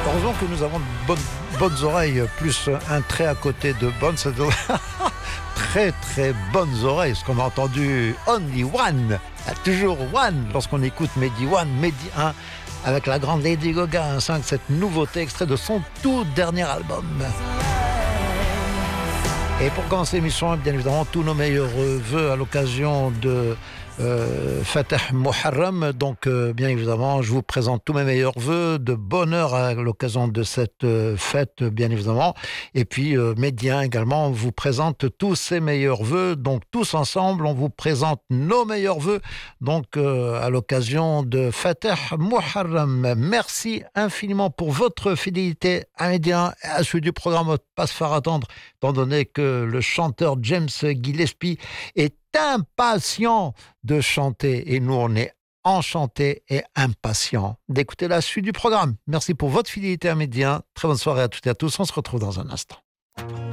Heureusement que nous avons de bonnes oreilles, plus un trait à côté de bonnes, ça doit... très très bonnes oreilles, ce qu'on a entendu Only One, toujours One, lorsqu'on écoute Mehdi One, Mehdi 1, avec la grande Lady Gaga, ainsi que cette nouveauté extrait de son tout dernier album. Et pour commencer l'émission, bien évidemment, tous nos meilleurs vœux à l'occasion de Fatah Muharram. Donc, bien évidemment, je vous présente tous mes meilleurs vœux de bonheur à l'occasion de cette fête, bien évidemment. Et puis, Médien également vous présente tous ses meilleurs vœux. Donc, tous ensemble, on vous présente nos meilleurs vœux. Donc, à l'occasion de Fatah Muharram. Merci infiniment pour votre fidélité à Médien et à celui du programme Passe Phare Attendre, étant donné que le chanteur James Gillespie est impatient de chanter et nous on est enchantés et impatients d'écouter la suite du programme. Merci pour votre fidélité à Médien. Très bonne soirée à toutes et à tous. On se retrouve dans un instant.